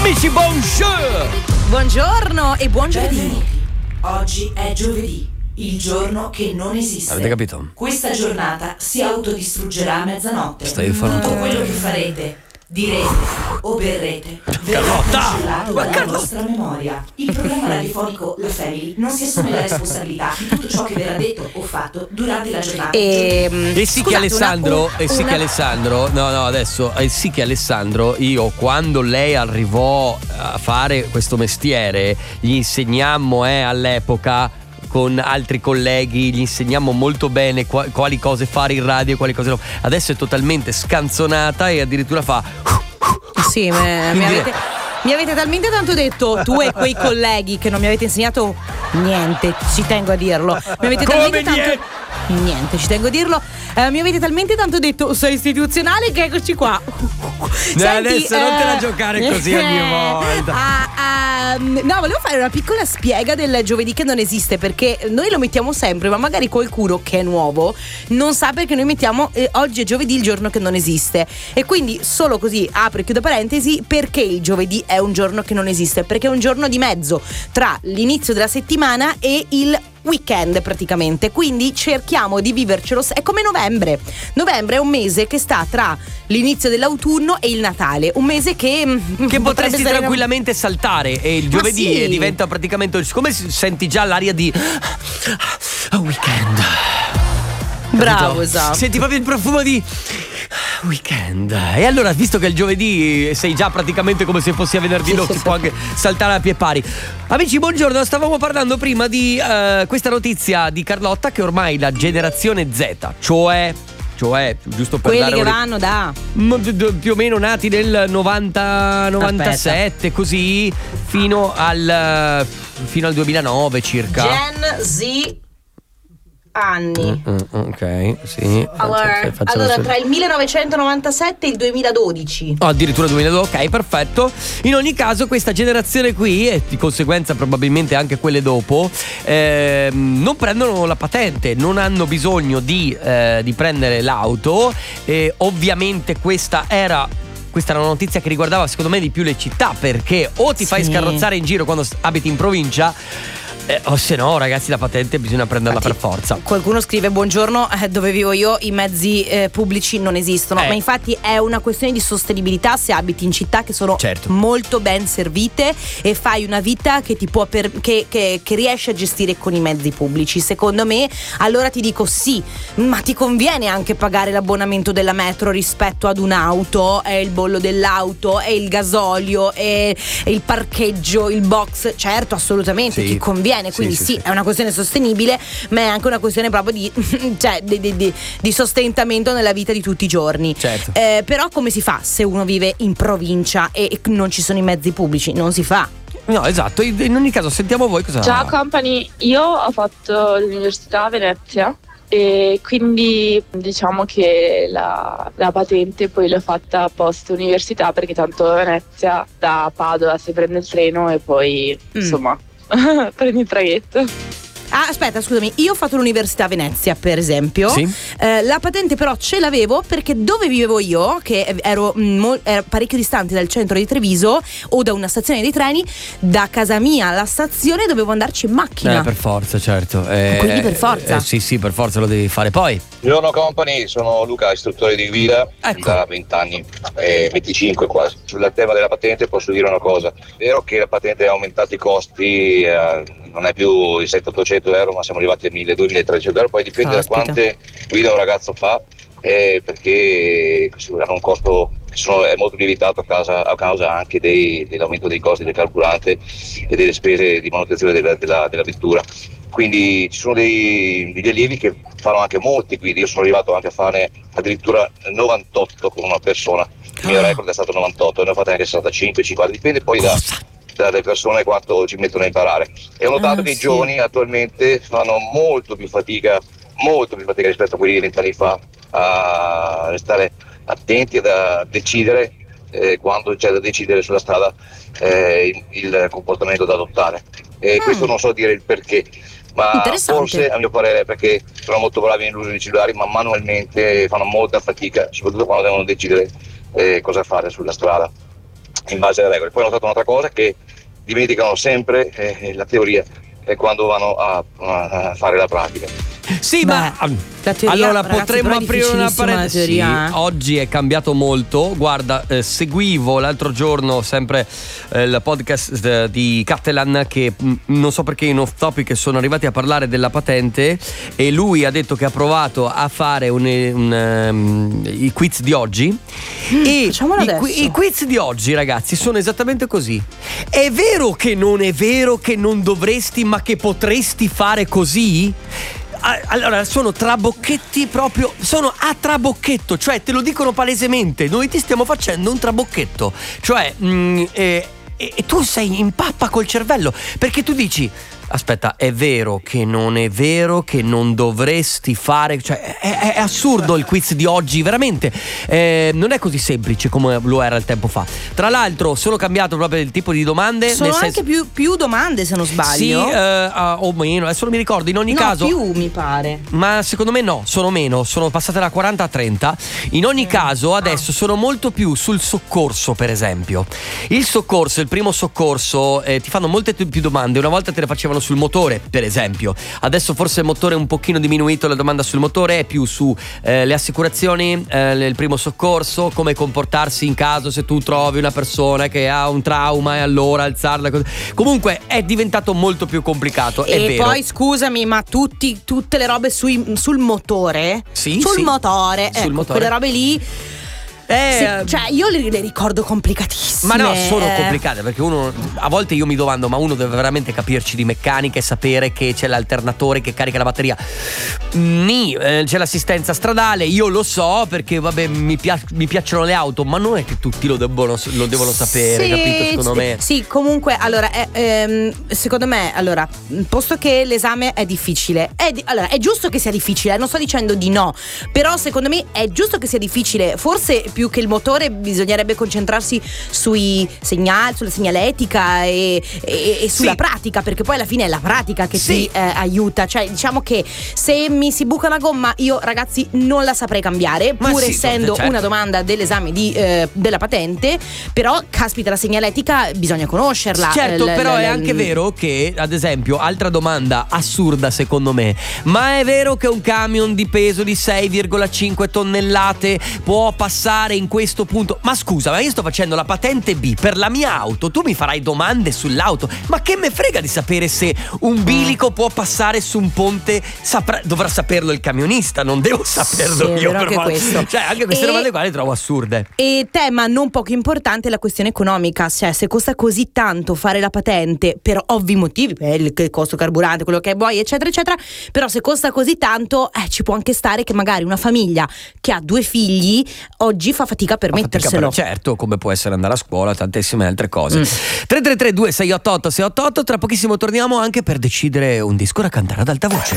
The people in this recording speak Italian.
Amici, bonjour! Buongiorno e buon giovedì. Oggi è giovedì, il giorno che non esiste. Avete capito? Questa giornata si autodistruggerà a mezzanotte. Stai facendo Tutto quello che farete, direte o berrete verrà Carlotta! cancellato Ma dalla Carlotta! vostra memoria. Il programma radiofonico La Family non si assume la responsabilità di tutto ciò che verrà detto o fatto durante la giornata. E sì che Alessandro, io quando lei arrivò a fare questo mestiere gli insegnammo all'epoca con altri colleghi, gli insegniamo molto bene quali cose fare in radio e quali cose no. Adesso è totalmente scanzonata e addirittura fa Sì, mi avete talmente tanto detto, tu e quei colleghi, che non mi avete insegnato niente, ci tengo a dirlo. Mi avete talmente tanto niente, ci tengo a dirlo. Mi avete talmente tanto detto sei istituzionale che eccoci qua. Senti, adesso non te la giocare così ogni volta. No, volevo fare una piccola spiega del giovedì che non esiste, perché noi lo mettiamo sempre, ma magari qualcuno che è nuovo non sa perché noi mettiamo oggi è giovedì, il giorno che non esiste. E quindi solo così apro e chiudo parentesi, perché il giovedì è un giorno che non esiste? Perché è un giorno di mezzo tra l'inizio della settimana e il weekend praticamente, quindi cerchiamo di vivercelo. È come novembre è un mese che sta tra l'inizio dell'autunno e il Natale, un mese che potresti tranquillamente saltare, e il giovedì diventa praticamente, come senti già l'aria di weekend. Bravo, capito? Esatto. Senti proprio il profumo di weekend. E allora, visto che il giovedì sei già praticamente come se fossi a venerdì, si può anche saltare a pie pari. Amici, buongiorno. Stavamo parlando prima di questa notizia di Carlotta, che ormai la generazione Z, cioè giusto per quelli dare che vanno da più o meno nati nel 90, 97, così fino al 2009 circa. Gen Z anni. Ok, sì. Allora tra il 1997 e il 2012. Addirittura 2012, ok, perfetto. In ogni caso, questa generazione qui, e di conseguenza probabilmente anche quelle dopo, non prendono la patente, non hanno bisogno di prendere l'auto. Ovviamente questa era una notizia che riguardava secondo me di più le città, perché o ti fai scarrozzare in giro quando abiti in provincia, o se no, ragazzi, la patente bisogna prenderla per forza. Qualcuno scrive: buongiorno, dove vivo io i mezzi pubblici non esistono. Ma infatti è una questione di sostenibilità. Se abiti in città che sono molto ben servite e fai una vita che ti può che riesci a gestire con i mezzi pubblici, secondo me, allora ti dico sì, ma ti conviene anche pagare l'abbonamento della metro rispetto ad un'auto, e il bollo dell'auto, e il gasolio, e il parcheggio, il box. Certo, assolutamente, ti conviene. Quindi sì, è una questione sostenibile, ma è anche una questione proprio di sostentamento nella vita di tutti i giorni. Certo. Però come si fa se uno vive in provincia e non ci sono i mezzi pubblici? Non si fa. No, esatto. In ogni caso, sentiamo voi cosa. Ciao company, io ho fatto l'università a Venezia e quindi diciamo che la patente poi l'ho fatta post università, perché tanto a Venezia da Padova si prende il treno e poi insomma prendi il traghetto. Aspetta, scusami, io ho fatto l'università a Venezia, per esempio. Sì. La patente però ce l'avevo perché dove vivevo io, che ero parecchio distante dal centro di Treviso o da una stazione dei treni, da casa mia alla stazione dovevo andarci in macchina. Per forza, certo. Quindi per forza. Sì, per forza lo devi fare. Poi Buongiorno company, sono Luca, istruttore di guida da 20 anni, 25 quasi. Sul tema della patente posso dire una cosa: è vero che la patente ha aumentato i costi, non è più i 700-800 euro, ma siamo arrivati a 1.200-1.300 euro, poi dipende da quante guida un ragazzo fa, perché hanno un costo che è molto lievitato a causa anche dell'aumento dei costi del carburante e delle spese di manutenzione della vettura. Quindi ci sono degli allievi che fanno anche molti guide. Io sono arrivato anche a fare addirittura 98 con una persona, il mio record è stato 98, ne ho fatte anche 65, 50, dipende poi dalle persone quanto ci mettono a imparare. E ho notato che i giovani attualmente fanno molto più fatica rispetto a quelli di 20 anni fa a restare attenti a decidere quando c'è da decidere sulla strada il comportamento da adottare. E questo non so dire il perché, ma forse a mio parere è perché sono molto bravi nell'uso dei cellulari, ma manualmente fanno molta fatica, soprattutto quando devono decidere cosa fare sulla strada. in base alle regole. Poi ho notato un'altra cosa, che dimenticano sempre la teoria quando vanno a fare la pratica. Sì, ma allora potremmo aprire una parentesi. Sì, oggi è cambiato molto. Guarda, seguivo l'altro giorno sempre il podcast di Catalan, che non so perché in off topic sono arrivati a parlare della patente, e lui ha detto che ha provato a fare i quiz di oggi. E i quiz di oggi, ragazzi, sono esattamente così. È vero che non è vero che non dovresti, ma che potresti fare così? Allora sono trabocchetti proprio, sono a trabocchetto, cioè te lo dicono palesemente: noi ti stiamo facendo un trabocchetto, cioè e tu sei in pappa col cervello, perché tu dici: aspetta, è vero che non è vero che non dovresti fare, cioè è assurdo il quiz di oggi, veramente non è così semplice come lo era il tempo fa. Tra l'altro sono cambiato proprio il tipo di domande, sono anche più domande, se non sbaglio. Sì, o meno, adesso non mi ricordo. In ogni caso più mi pare, ma secondo me no, sono meno, sono passate da 40 a 30. In ogni caso adesso sono molto più sul soccorso, per esempio. Il primo soccorso, ti fanno molte più domande. Una volta te le facevano sul motore, per esempio. Adesso forse il motore è un pochino diminuito, la domanda sul motore è più su le assicurazioni, il primo soccorso, come comportarsi in caso se tu trovi una persona che ha un trauma e allora alzarla. Comunque è diventato molto più complicato, è vero. E poi scusami, ma tutte le robe sul motore? Sì, sul sì. motore, sul motore. Quelle robe lì. Sì, cioè io le ricordo complicatissime. Ma no, sono complicate, perché a volte io mi domando: ma uno deve veramente capirci di meccanica e sapere che c'è l'alternatore che carica la batteria? C'è l'assistenza stradale, io lo so perché vabbè mi piacciono le auto, ma non è che tutti lo devono sapere, sì, capito? Secondo me. Sì, comunque allora secondo me, allora, posto che l'esame è difficile, allora è giusto che sia difficile, non sto dicendo di no, però secondo me è giusto che sia difficile. Forse più che il motore bisognerebbe concentrarsi sui segnali, sulla segnaletica e sulla pratica, perché poi alla fine è la pratica che ti aiuta. Cioè diciamo che se mi si buca una gomma, io ragazzi non la saprei cambiare, pur essendo una domanda dell'esame della patente. Però caspita, la segnaletica bisogna conoscerla. Certo, però è anche vero che, ad esempio, altra domanda assurda secondo me: ma è vero che un camion di peso di 6,5 tonnellate può passare in questo punto? Ma scusa, ma io sto facendo la patente B per la mia auto, tu mi farai domande sull'auto? Ma che me frega di sapere se un bilico può passare su un ponte? Dovrà saperlo il camionista, non devo saperlo io. Anche questo. Cioè anche queste domande qua le trovo assurde. E tema non poco importante è la questione economica. Cioè se costa così tanto fare la patente, per ovvi motivi, per il costo carburante, quello che vuoi, eccetera eccetera, però se costa così tanto ci può anche stare che magari una famiglia che ha 2 figli oggi fa fatica a permetterselo. Certo, come può essere andare a scuola, tantissime altre cose. 333-2688-688. Tra pochissimo torniamo anche per decidere un disco da cantare ad alta voce.